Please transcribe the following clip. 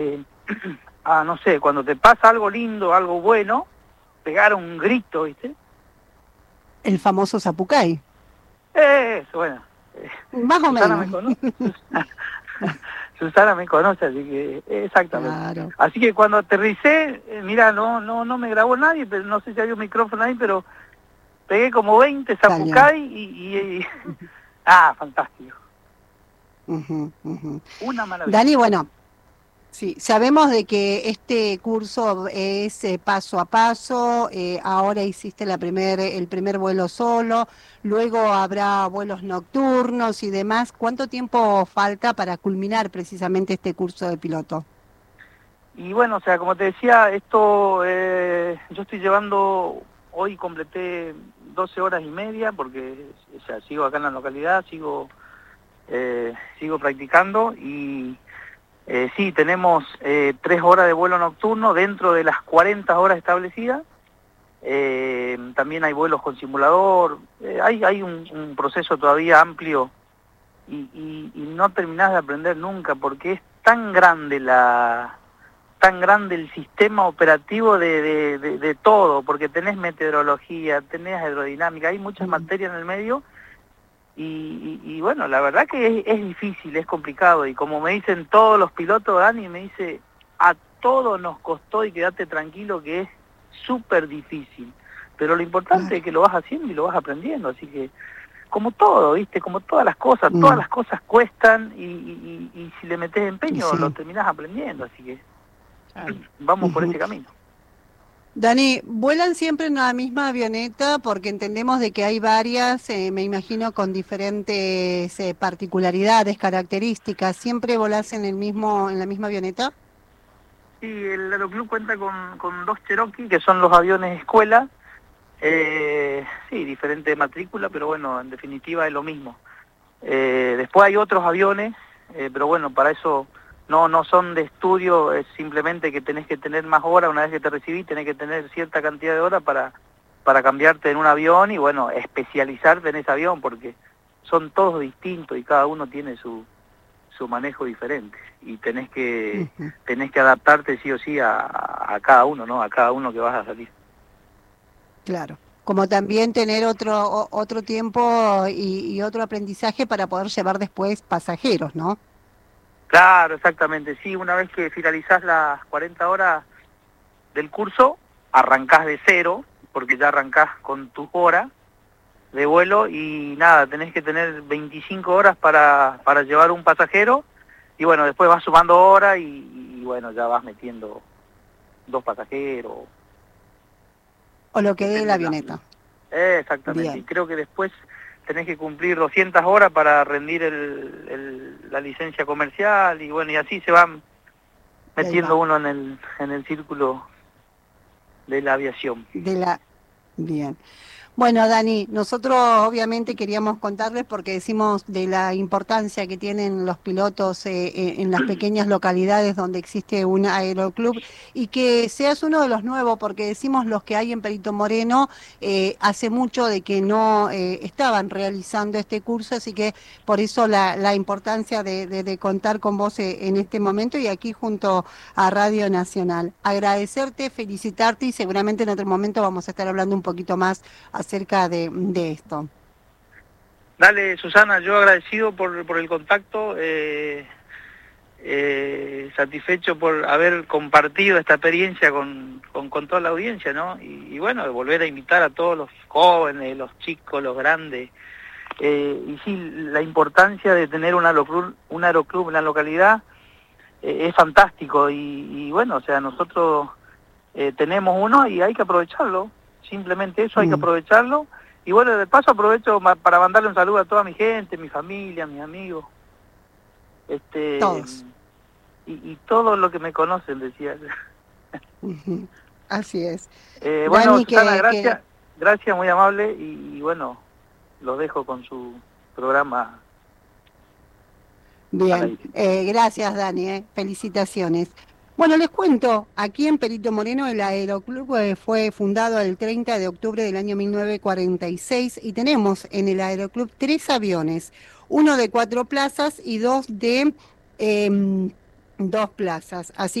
no sé, cuando te pasa algo lindo, algo bueno, pegar un grito, ¿viste? El famoso zapucay. Eso, bueno. Más o Susana menos. me conoce. Susana me conoce, así que exactamente. Claro. Así que cuando aterricé, mira, no me grabó nadie, pero no sé si había un micrófono ahí, pero pegué como 20 Salió. zapucay fantástico. Ujú, ujú. Una maravilla. Dani, bueno, sí, sabemos de que este curso es paso a paso, ahora hiciste el primer vuelo solo, luego habrá vuelos nocturnos y demás. ¿Cuánto tiempo falta para culminar precisamente este curso de piloto? Y bueno, o sea, como te decía, esto yo estoy llevando, hoy completé 12 horas y media, porque o sea, sigo acá en la localidad, sigo practicando y sí, tenemos 3 horas de vuelo nocturno dentro de las 40 horas establecidas. También hay vuelos con simulador, hay un proceso todavía amplio y no terminás de aprender nunca porque es tan grande el sistema operativo de todo, porque tenés meteorología, tenés aerodinámica, hay muchas Mm. materias en el medio y bueno, la verdad que es difícil, es complicado y como me dicen todos los pilotos, Dani me dice, a todos nos costó y quédate tranquilo que es súper difícil, pero lo importante Claro. es que lo vas haciendo y lo vas aprendiendo, así que como todo, ¿viste? Como todas Mm. las cosas cuestan y si le metes Y empeño lo sí. terminás aprendiendo, así que Claro. vamos por Ujú. ese camino. Dani, ¿vuelan siempre en la misma avioneta? Porque entendemos de que hay varias, me imagino, con diferentes particularidades, características. ¿Siempre volás en la misma avioneta? Sí, el Aeroclub cuenta con 2 Cherokee, que son los aviones escuela, sí, diferente matrícula, pero bueno, en definitiva es lo mismo. Después hay otros aviones, pero bueno, para eso no son de estudio, es simplemente que tenés que tener más horas, una vez que te recibís, tenés que tener cierta cantidad de horas para cambiarte en un avión y bueno, especializarte en ese avión, porque son todos distintos y cada uno tiene su manejo diferente y Ujú. tenés que adaptarte sí o sí a cada uno, ¿no? A cada uno que vas a salir. Claro. Como también tener otro tiempo y otro aprendizaje para poder llevar después pasajeros, ¿no? Claro, exactamente, sí, una vez que finalizás las 40 horas del curso, arrancás de cero, porque ya arrancás con tus horas de vuelo y nada, tenés que tener 25 horas para llevar un pasajero y bueno, después vas sumando horas y bueno, ya vas metiendo 2 pasajeros, O lo que dé la depende de avioneta. exactamente, y Bien. creo que después tenés que cumplir 200 horas para rendir la licencia comercial y bueno, y así se van Y ahí metiendo va. uno en el círculo de la aviación. De la... Bien. Bueno, Dani, nosotros obviamente queríamos contarles porque decimos de la importancia que tienen los pilotos en las pequeñas localidades donde existe un aeroclub y que seas uno de los nuevos, porque decimos los que hay en Perito Moreno, hace mucho de que no estaban realizando este curso, así que por eso la importancia de contar con vos en este momento y aquí junto a Radio Nacional. Agradecerte, felicitarte y seguramente en otro momento vamos a estar hablando un poquito más acerca de esto. Dale, Susana, yo agradecido por el contacto, satisfecho por haber compartido esta experiencia con toda la audiencia, ¿no? Y bueno, volver a invitar a todos los jóvenes, los chicos, los grandes. Y sí, la importancia de tener un aeroclub en la localidad es fantástico y bueno, o sea, nosotros tenemos uno y hay que aprovecharlo, simplemente eso hay que Mm, aprovecharlo. Y bueno, de paso aprovecho para mandarle un saludo a toda mi gente, mi familia, mis amigos, este todos. y todo lo que me conocen, decía. Ujú. Así es. Bueno, Dani, Susana, gracias, muy amable, y bueno, los dejo con su programa al bien, aire. gracias Dani, felicitaciones. Bueno, les cuento, aquí en Perito Moreno el Aeroclub fue fundado el 30 de octubre del año 1946 y tenemos en el Aeroclub 3 aviones, uno de 4 plazas y dos de em, 2 plazas. Así